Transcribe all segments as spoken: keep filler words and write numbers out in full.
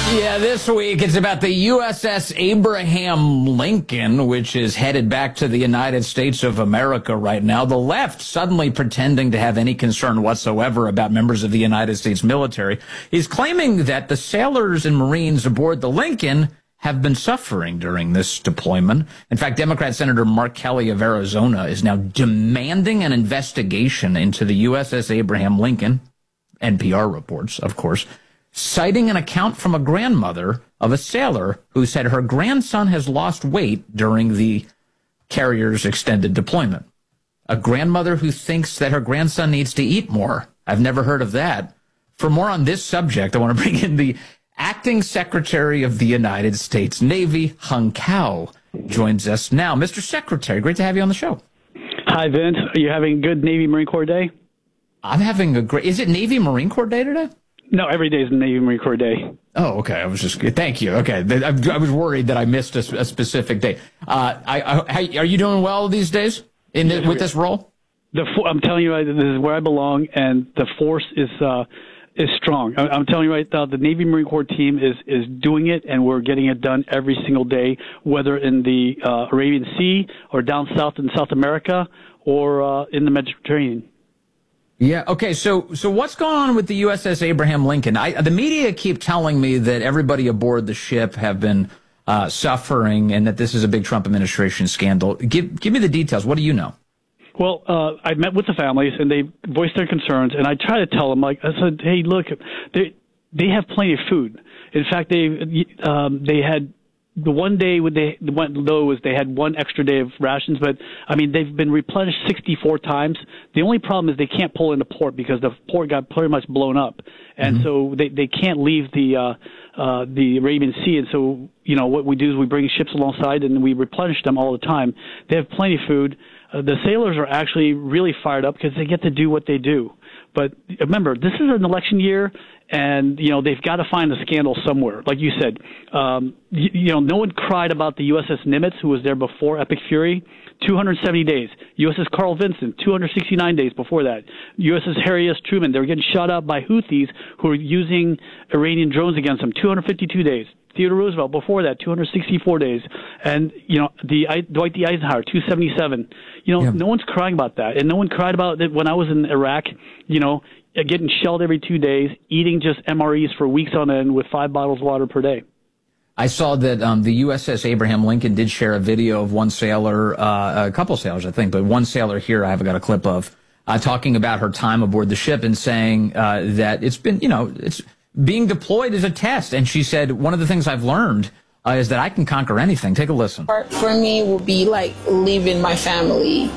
Yeah, this week it's about the U S S Abraham Lincoln, which is headed back to the United States of America right now. The left suddenly pretending to have any concern whatsoever about members of the United States military is claiming that the sailors and Marines aboard the Lincoln have been suffering during this deployment. In fact, Democrat Senator Mark Kelly of Arizona is now demanding an investigation into the U S S Abraham Lincoln, N P R reports, of course, citing an account from a grandmother of a sailor who said her grandson has lost weight during the carrier's extended deployment. A grandmother who thinks that her grandson needs to eat more. I've never heard of that. For more on this subject, I want to bring in the Acting Secretary of the United States Navy, Hung Cao, joins us now. Mister Secretary, great to have you on the show. Hi, Vince. Are you having a good Navy Marine Corps day? I'm having a great... Is it Navy Marine Corps Day today? No, every day is Navy Marine Corps Day. Oh, okay. I was just... Thank you. Okay. I, I was worried that I missed a, a specific day. Uh, I, I, are you doing well these days in the, with this role? The I'm telling you, this is where I belong, and the force is... Uh, is strong. I'm telling you right now, the Navy Marine Corps team is, is doing it, and we're getting it done every single day, whether in the uh, Arabian Sea or down south in South America or uh, in the Mediterranean. Yeah. Okay. So, so what's going on with the U S S Abraham Lincoln? I, the media keep telling me that everybody aboard the ship have been uh, suffering, and that this is a big Trump administration scandal. Give, give me the details. What do you know? Well, uh, I met with the families, and they voiced their concerns, and I try to tell them, like, I said, hey, look, they they have plenty of food. In fact, they um, they had the one day when they went low was they had one extra day of rations, but, I mean, they've been replenished sixty-four times. The only problem is they can't pull into port because the port got pretty much blown up, and mm-hmm. so they, they can't leave the uh, uh, the Arabian Sea, and so, you know, what we do is we bring ships alongside, and we replenish them all the time. They have plenty of food. Uh, the sailors are actually really fired up because they get to do what they do. But remember, this is an election year, and, you know, they've got to find a scandal somewhere. Like you said, um, you, you know, no one cried about the U S S Nimitz, who was there before Epic Fury, two hundred seventy days. U S S Carl Vinson, two hundred sixty-nine days before that. U S S Harry S. Truman, they were getting shot out by Houthis who were using Iranian drones against them, two hundred fifty-two days. Theodore Roosevelt, before that, two hundred sixty-four days. And, you know, the I, Dwight D. Eisenhower, two hundred seventy-seven. You know, yeah. No one's crying about that. And no one cried about it when I was in Iraq, you know, getting shelled every two days, eating just M R Es for weeks on end with five bottles of water per day. I saw that um, the U S S Abraham Lincoln did share a video of one sailor, uh, a couple sailors, I think, but one sailor here I have got a clip of, uh, talking about her time aboard the ship and saying uh, that it's been, you know, it's being deployed as a test. And she said, one of the things I've learned uh, is that I can conquer anything. Take a listen. Part for me will be like leaving my family,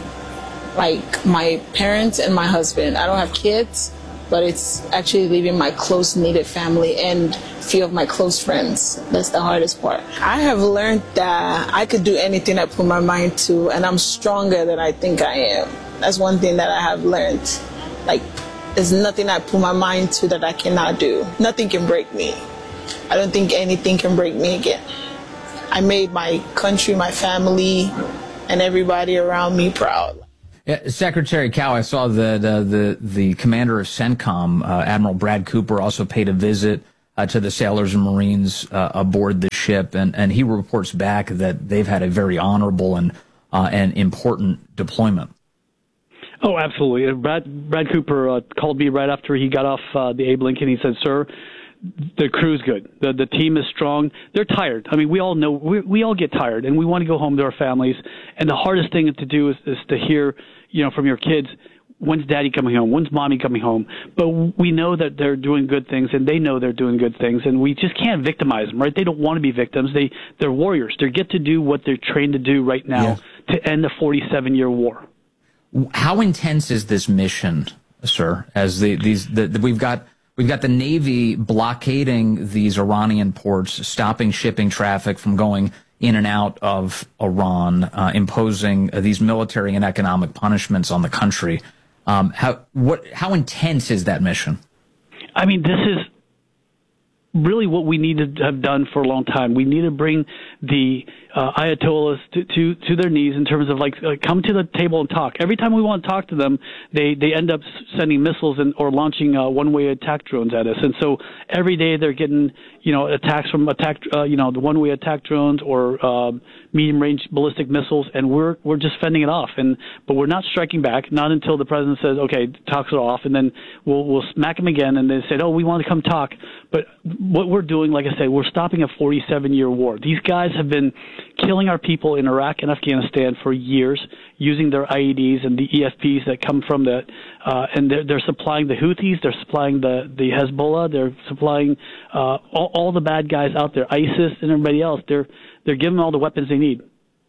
like my parents and my husband. I don't have kids, but it's actually leaving my close-knit family and few of my close friends. That's the hardest part. I have learned that I could do anything I put my mind to, and I'm stronger than I think I am. That's one thing that I have learned. Like, there's nothing I put my mind to that I cannot do. Nothing can break me. I don't think anything can break me again. I made my country, my family, and everybody around me proud. Yeah, Secretary Cao, I saw that uh, the the commander of CENTCOM, uh, Admiral Brad Cooper, also paid a visit uh, to the sailors and Marines uh, aboard the ship, and, and he reports back that they've had a very honorable and uh, and important deployment. Oh, absolutely. Brad, Brad Cooper uh, called me right after he got off uh, the Abe Lincoln. He said, sir, the crew's good. The the team is strong. They're tired. I mean, we all know, we, we all get tired, and we want to go home to our families. And the hardest thing to do is, is to hear, you know, from your kids, when's daddy coming home? When's mommy coming home? But we know that they're doing good things, and they know they're doing good things, and we just can't victimize them, right? They don't want to be victims. They, they're warriors. They get to do what they're trained to do right now yeah. to end a forty-seven year war. How intense is this mission, sir? As the, these, the, the, we've got, we've got the Navy blockading these Iranian ports, stopping shipping traffic from going in and out of Iran, uh, imposing uh, these military and economic punishments on the country. Um, how, what, how intense is that mission? I mean, this is, really what we need to have done for a long time. We need to bring the uh, Ayatollahs to, to, to their knees in terms of like uh, come to the table and talk. Every time we want to talk to them, they, they end up sending missiles and or launching uh, one-way attack drones at us. And so every day they're getting, you know, attacks from attack, uh, you know, the one-way attack drones or uh, medium-range ballistic missiles, and we're we're just fending it off. And but we're not striking back, not until the president says, okay, talks it off, and then we'll we'll smack him again, and they said, oh, we want to come talk. But what we're doing, like I said, we're stopping a forty-seven year war. These guys have been killing our people in Iraq and Afghanistan for years, using their I E Ds and the E F Ps that come from the, uh, and they're, they're supplying the Houthis, they're supplying the, the Hezbollah, they're supplying uh, all, all the bad guys out there, ISIS and everybody else. They're they're giving them all the weapons they need.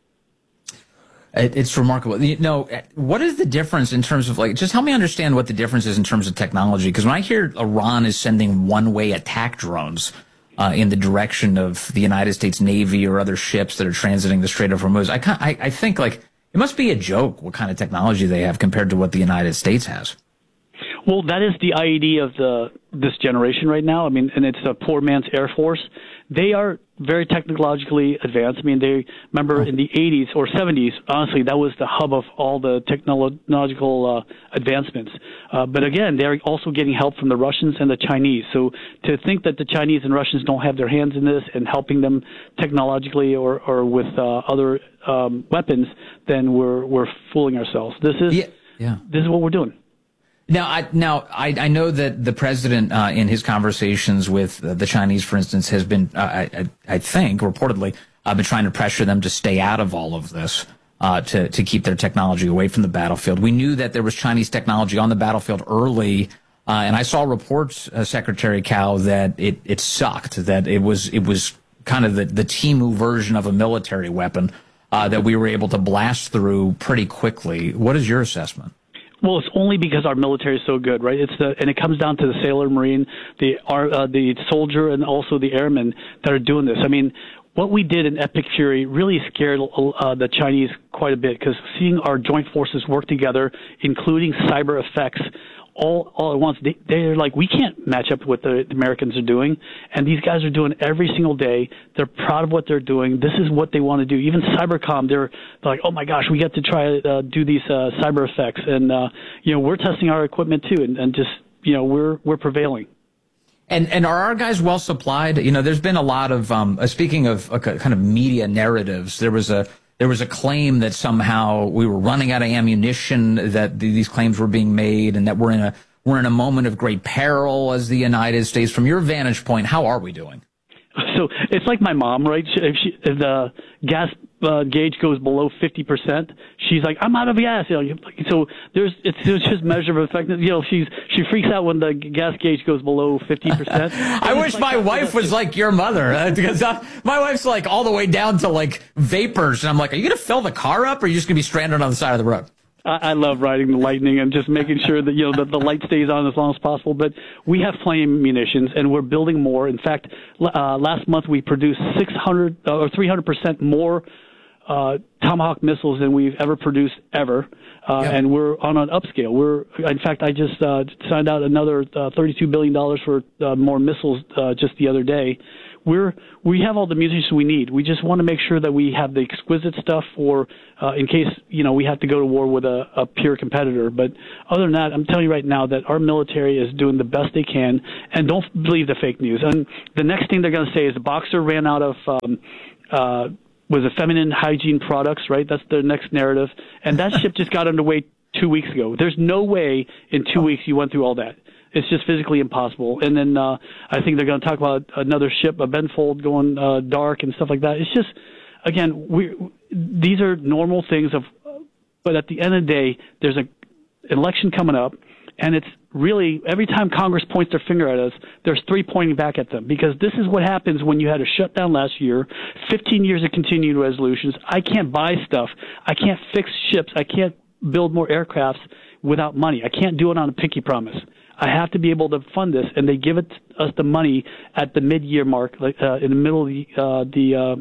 It's remarkable. You know, what is the difference in terms of, like, just help me understand what the difference is in terms of technology? Because when I hear Iran is sending one-way attack drones uh, in the direction of the United States Navy or other ships that are transiting the Strait of Hormuz, I, I, I think, like, it must be a joke what kind of technology they have compared to what the United States has. Well, that is the I E D of the this generation right now. I mean, and it's a poor man's Air Force. They are very technologically advanced. I mean, they remember in the eighties or seventies, honestly, that was the hub of all the technological uh, advancements. Uh, but again, they're also getting help from the Russians and the Chinese. So to think that the Chinese and Russians don't have their hands in this and helping them technologically or, or with uh, other um, weapons, then we're we're fooling ourselves. This is yeah. Yeah. This is what we're doing. Now, I, now I, I know that the president, uh, in his conversations with uh, the Chinese, for instance, has been, uh, I, I think, reportedly, uh, been trying to pressure them to stay out of all of this, uh, to to keep their technology away from the battlefield. We knew that there was Chinese technology on the battlefield early, uh, and I saw reports, uh, Secretary Cao, that it it sucked, that it was it was kind of the the Temu version of a military weapon uh, that we were able to blast through pretty quickly. What is your assessment? Well, it's only because our military is so good, right? It's the and it comes down to the sailor, marine, the uh, the soldier, and also the airmen that are doing this. I mean, what we did in Epic Fury really scared uh, the Chinese quite a bit, because seeing our joint forces work together, including cyber effects, all all at once, they, they're like, we can't match up with what the Americans are doing, and these guys are doing every single day. They're proud of what they're doing. This is what they want to do. Even Cybercom, they're, they're like, oh my gosh, we get to try to uh, do these uh, cyber effects, and uh, you know, we're testing our equipment too, and, and just you know, we're we're prevailing. And and are our guys well supplied? You know, there's been a lot of um, uh, speaking of uh, kind of media narratives. There was a There was a claim that somehow we were running out of ammunition, that these claims were being made, and that we're in a we're in a moment of great peril as the United States. From your vantage point, how are we doing? So it's like my mom, right? If, she, if the gas uh, gauge goes below fifty percent, she's like, I'm out of gas. You know, so there's it's, it's just measure of effectiveness. You know, she's she freaks out when the gas gauge goes below fifty percent. I wish like my wife was like your mother, uh, because uh, my wife's like all the way down to like vapors, and I'm like, are you going to fill the car up, or are you just going to be stranded on the side of the road? I, I love riding the Lightning and just making sure that, you know, that the light stays on as long as possible. But we have plenty of munitions, and we're building more. In fact, uh, last month we produced six hundred uh, or three hundred percent more uh, Tomahawk missiles than we've ever produced ever. Uh, yep. And we're on an upscale. We're, in fact, I just uh, signed out another uh, thirty-two billion dollars for uh, more missiles uh, just the other day. We're we have all the munitions we need. We just want to make sure that we have the exquisite stuff for uh, in case, you know, we have to go to war with a, a peer competitor. But other than that, I'm telling you right now that our military is doing the best they can, and don't believe the fake news. And the next thing they're going to say is the Boxer ran out of um, uh, was it feminine hygiene products, right? That's their next narrative, and that ship just got underway two weeks ago. There's no way in two weeks you went through all that. It's just physically impossible. And then uh, I think they're going to talk about another ship, a Benfold going uh, dark and stuff like that. It's just, again, we these are normal things of, but at the end of the day, there's an election coming up, and it's really every time Congress points their finger at us, there's three pointing back at them, because this is what happens when you had a shutdown last year, fifteen years of continuing resolutions. I can't buy stuff. I can't fix ships. I can't build more aircrafts without money. I can't do it on a pinky promise. I have to be able to fund this, and they give it us the money at the mid-year mark, like uh, in the middle of the uh, the uh,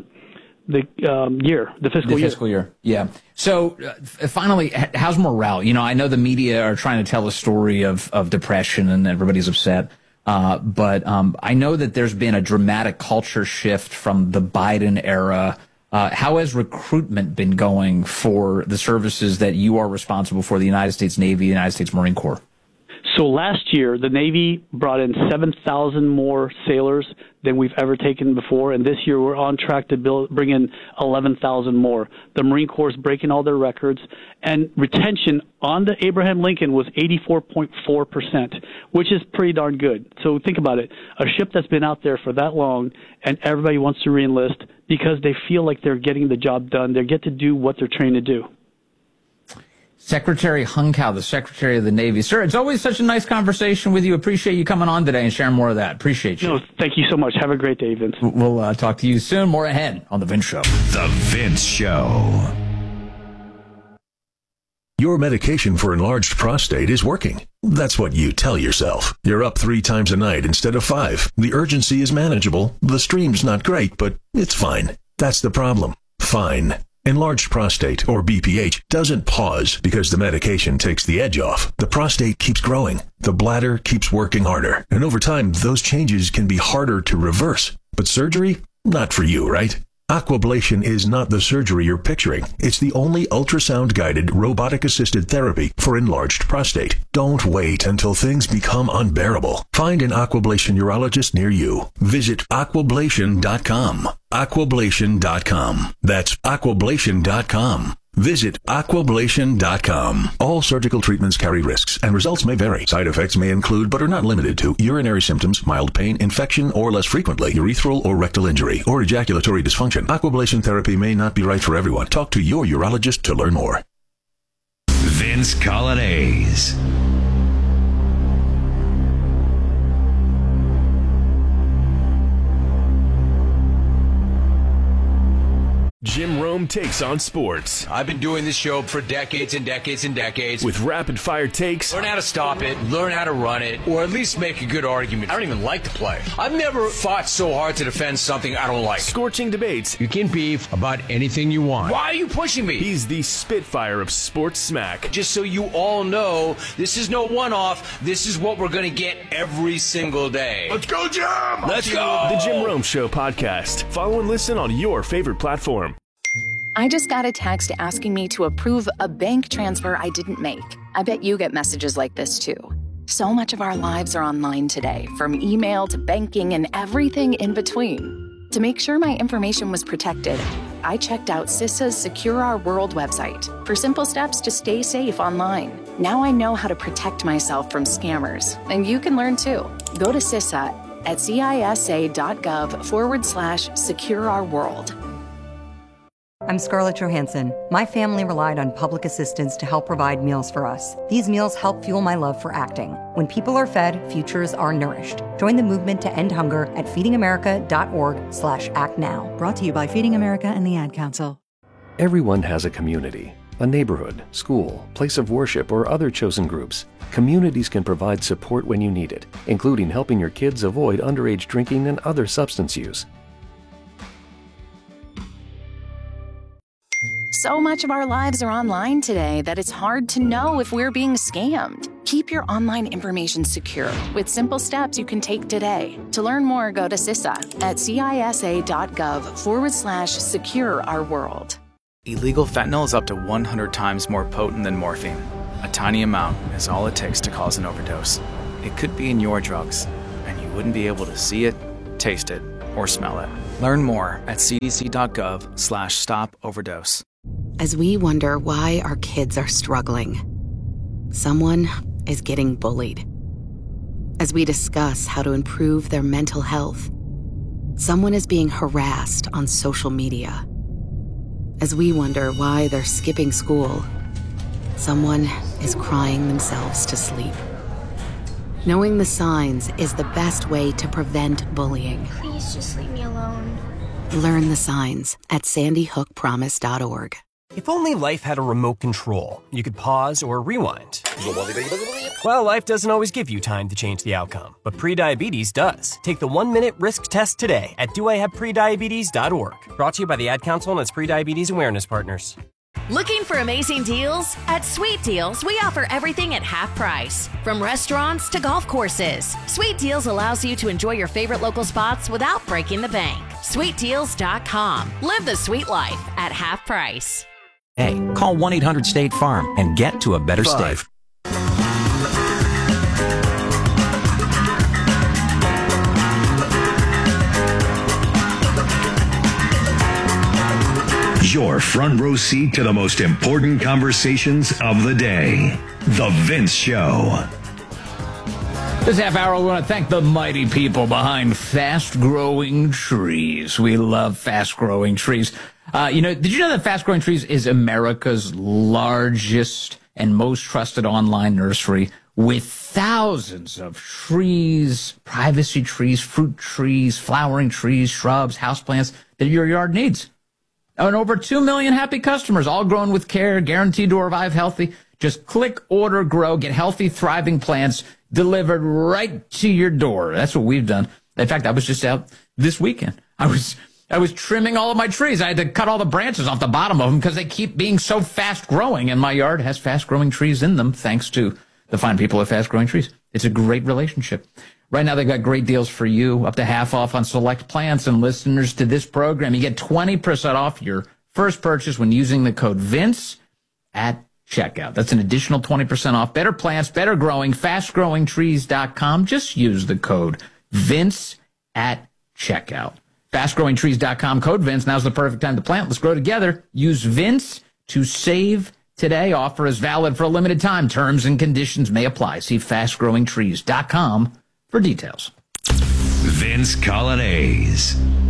the um, year, the fiscal the year. fiscal year, yeah. So uh, finally, how's morale? You know, I know the media are trying to tell a story of of depression and everybody's upset. Uh, but um, I know that there's been a dramatic culture shift from the Biden era. Uh, how has recruitment been going for the services that you are responsible for, the United States Navy, the United States Marine Corps? So last year, the Navy brought in seven thousand more sailors than we've ever taken before, and this year we're on track to build, bring in eleven thousand more. The Marine Corps is breaking all their records, and retention on the Abraham Lincoln was eighty-four point four percent, which is pretty darn good. So think about it. A ship that's been out there for that long, and everybody wants to reenlist because they feel like they're getting the job done. They get to do what they're trained to do. Secretary Hunkow, the Secretary of the Navy. Sir, it's always such a nice conversation with you. Appreciate you coming on today and sharing more of that. Appreciate you. No, thank you so much. Have a great day, Vince. We'll uh, talk to you soon. More ahead on The Vince Show. The Vince Show. Your medication for enlarged prostate is working. That's what you tell yourself. You're up three times a night instead of five. The urgency is manageable. The stream's not great, but it's fine. That's the problem. Fine. Enlarged prostate, or B P H, doesn't pause because the medication takes the edge off. The prostate keeps growing. The bladder keeps working harder. And over time, those changes can be harder to reverse. But surgery? Not for you, right? Aquablation is not the surgery you're picturing. It's the only ultrasound-guided, robotic-assisted therapy for enlarged prostate. Don't wait until things become unbearable. Find an Aquablation urologist near you. Visit aquablation dot com. aquablation dot com. That's aquablation dot com. Visit aquablation dot com. All surgical treatments carry risks, and results may vary. Side effects may include, but are not limited to, urinary symptoms, mild pain, infection, or less frequently, urethral or rectal injury, or ejaculatory dysfunction. Aquablation therapy may not be right for everyone. Talk to your urologist to learn more. Vince Coglianese. Jim Rome takes on sports. I've been doing this show for decades and decades and decades. With rapid-fire takes. Learn how to stop it, learn how to run it, or at least make a good argument. I don't even like to play. I've never fought so hard to defend something I don't like. Scorching debates. You can beef about anything you want. Why are you pushing me? He's the Spitfire of sports smack. Just so you all know, this is no one-off. This is what we're going to get every single day. Let's go, Jim! Let's go! The Jim Rome Show podcast. Follow and listen on your favorite platform. I just got a text asking me to approve a bank transfer I didn't make. I bet you get messages like this too. So much of our lives are online today, from email to banking and everything in between. To make sure my information was protected, I checked out CISA's Secure Our World website for simple steps to stay safe online. Now I know how to protect myself from scammers, and you can learn too. Go to CISA at cisa.gov forward slash secure our world. I'm Scarlett Johansson. My family relied on public assistance to help provide meals for us. These meals help fuel my love for acting. When people are fed, futures are nourished. Join the movement to end hunger at feedingamerica.org slash act now. Brought to you by Feeding America and the Ad Council. Everyone has a community, a neighborhood, school, place of worship, or other chosen groups. Communities can provide support when you need it, including helping your kids avoid underage drinking and other substance use. So much of our lives are online today that it's hard to know if we're being scammed. Keep your online information secure with simple steps you can take today. To learn more, go to CISA at cisa.gov forward slash secure our world. Illegal fentanyl is up to one hundred times more potent than morphine. A tiny amount is all it takes to cause an overdose. It could be in your drugs, and you wouldn't be able to see it, taste it, or smell it. Learn more at cdc.gov slash stop overdose. As we wonder why our kids are struggling, someone is getting bullied. As we discuss how to improve their mental health, someone is being harassed on social media. As we wonder why they're skipping school, someone is crying themselves to sleep. Knowing the signs is the best way to prevent bullying. Please just leave me alone. Learn the signs at sandy hook promise dot org. If only life had a remote control, you could pause or rewind. Well, life doesn't always give you time to change the outcome, but prediabetes does. Take the one-minute risk test today at do I have prediabetes dot org. Brought to you by the Ad Council and its prediabetes awareness partners. Looking for amazing deals? At Sweet Deals, we offer everything at half price. From restaurants to golf courses, Sweet Deals allows you to enjoy your favorite local spots without breaking the bank. sweet deals dot com. Live the sweet life at half price. Hey, call one eight hundred state farm and get to a better Five. state. Your front row seat to the most important conversations of the day. The Vince Show. This half hour, we want to thank the mighty people behind Fast-Growing Trees. We love fast-growing trees. Uh, you know, did you know that Fast-Growing Trees is America's largest and most trusted online nursery with thousands of trees, privacy trees, fruit trees, flowering trees, shrubs, houseplants that your yard needs? And over two million happy customers, all grown with care, guaranteed to revive healthy. Just click, order, grow, get healthy, thriving plants delivered right to your door. That's what we've done. In fact, I was just out this weekend. I was I was trimming all of my trees. I had to cut all the branches off the bottom of them because they keep being so fast-growing, and my yard has fast-growing trees in them thanks to the fine people at Fast-Growing Trees. It's a great relationship. Right now, they've got great deals for you, up to half off on select plants, and listeners to this program, you get twenty percent off your first purchase when using the code VINCE at checkout. That's an additional twenty percent off. Better plants, better growing, fast growing trees dot com. Just use the code VINCE at checkout. fast growing trees dot com, code VINCE. Now's the perfect time to plant. Let's grow together. Use VINCE to save today. Offer is valid for a limited time. Terms and conditions may apply. See fast growing trees dot com for details. Vince Colonnese.